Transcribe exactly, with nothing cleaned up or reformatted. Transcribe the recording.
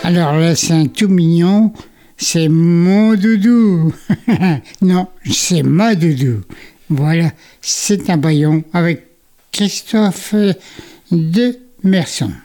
Alors là, c'est un tout mignon. C'est mon doudou. Non, c'est ma doudou. Voilà, c'est un baillon avec Christophe de Merson.